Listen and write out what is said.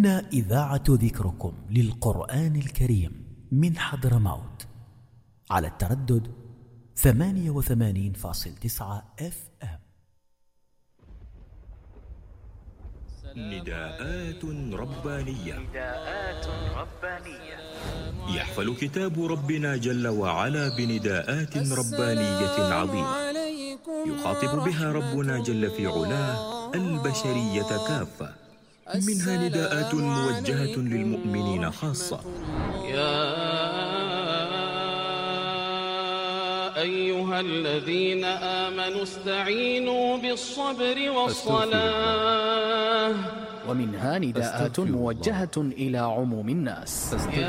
هنا إذاعة ذكركم للقرآن الكريم من حضرموت على التردد 88.9 FM. نداءات ربانية. يحفل كتاب ربنا جل وعلا بنداءات ربانية عظيمة يخاطب بها ربنا جل في علاه البشرية كافة. منها نداءات موجهة للمؤمنين خاصة. يا أيها الذين آمنوا استعينوا بالصبر والصلاة. ومنها نداءات موجهة إلى عموم الناس.